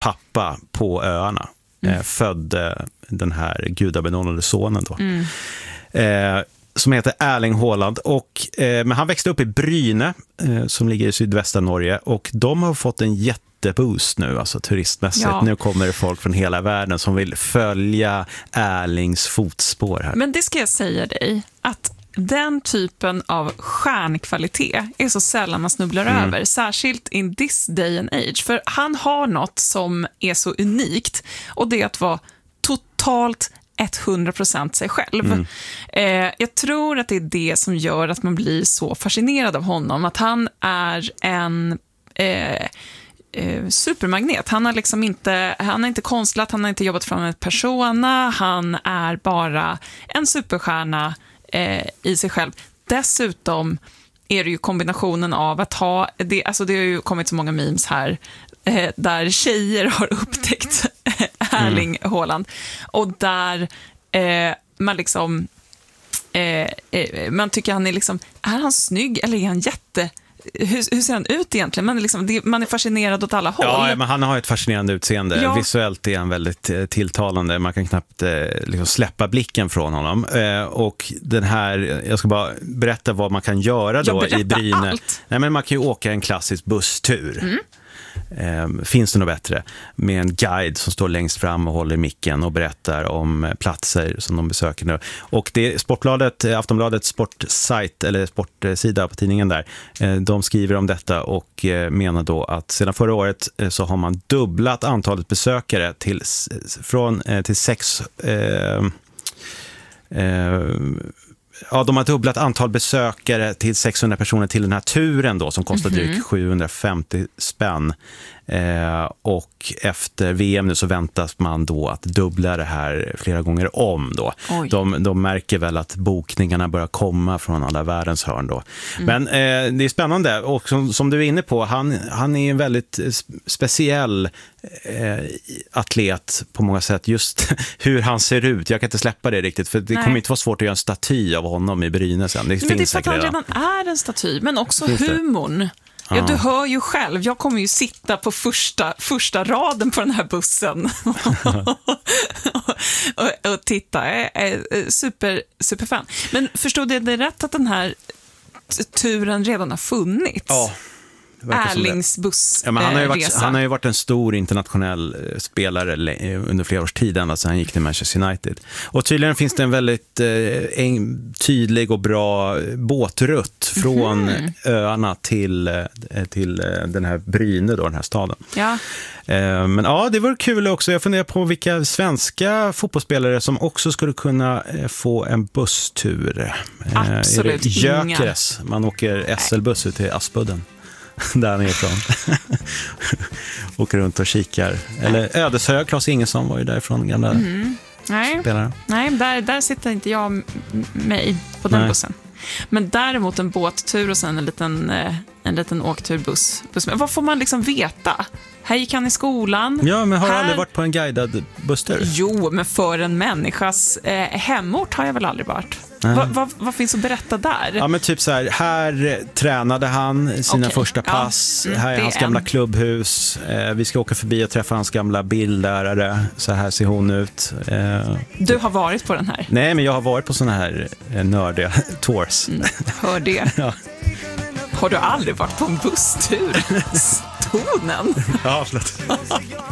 pappa på öarna födde den här gudabenådade sonen då. Som heter Erling Haaland. Men han växte upp i Bryne som ligger i sydvästra Norge, och de har fått en jätteboost nu, alltså turistmässigt. Ja. Nu kommer det folk från hela världen som vill följa Erlings fotspår här. Men det ska jag säga dig, att den typen av stjärnkvalitet är så sällan man snubblar över, särskilt in this day and age. För han har något som är så unikt, och det är att vara totalt 100% sig själv. Jag tror att det är det som gör att man blir så fascinerad av honom, att han är en supermagnet. Han har liksom inte konstlat, han har inte jobbat fram ett persona, han är bara en superstjärna i sig själv. Dessutom är det ju kombinationen av att ha det, alltså det har ju kommit så många memes här där tjejer har upptäckt Erling Haaland, och där man liksom man tycker han är liksom, är han snygg eller är han hur ser han ut egentligen? Man är fascinerad åt alla håll. Ja, men han har ett fascinerande utseende. Ja. Visuellt är han väldigt tilltalande. Man kan knappt liksom släppa blicken från honom. Och den här, jag ska bara berätta vad man kan göra då i Bryne. Nej, men man kan ju åka en klassisk busstur. Finns det något bättre med en guide som står längst fram och håller micken och berättar om platser som de besöker nu. Och det är Sportbladet, Aftonbladets sportsajt eller sportsida på tidningen där, de skriver om detta och menar då att sedan förra året så har man dubblat antalet besökare till 6 de har dubblat antal besökare till 600 personer till den här turen då, som kostar drygt 750 spänn. Och efter VM nu så väntas man då att dubbla det här flera gånger om då. De märker väl att bokningarna börjar komma från alla världens hörn då. Men det är spännande, och som du är inne på, han är en väldigt speciell atlet på många sätt, just hur han ser ut. Jag kan inte släppa det riktigt, för det kommer inte vara svårt att göra en staty av honom i Bryne sen. Men det är för att han redan är en staty, men också humorn. Ja, du hör ju själv. Jag kommer ju sitta på första raden på den här bussen och titta. Jag är superfan. Men förstod jag det rätt att den här turen redan har funnits? Ja. Erlings bussresa. Ja, men han har ju varit en stor internationell spelare under flera års tid, ända sedan han gick till Manchester United. Och tydligen finns det en väldigt tydlig och bra båtrutt från öarna till den här Bryne då, den här staden. Ja. Men ja, det var kul också. Jag funderar på vilka svenska fotbollsspelare som också skulle kunna få en busstur. Absolut Jökeres. Man åker SL-buss ut till Aspudden. Där nerifrån. Åker runt och kikar. Eller Ödeshög, Claes Ingesson var ju därifrån, gamla spelare. Nej, där sitter inte jag med på den bussen. Men däremot en båttur och sen en liten åkturbuss. Men vad får man liksom veta? Här gick han i skolan. Ja, men har aldrig varit på en guidad busstur? Jo, men för en människas hemort har jag väl aldrig varit. Vad finns att berätta där? Ja, men typ så här tränade han sina första pass. Här är hans gamla klubbhus. Vi ska åka förbi och träffa hans gamla bildlärare. Så här ser hon ut. Du har varit på den här? Nej, men jag har varit på såna här nördiga tours. Hör det. Ja. Har du aldrig varit på en busstur? Tonen? Ja, förlåt.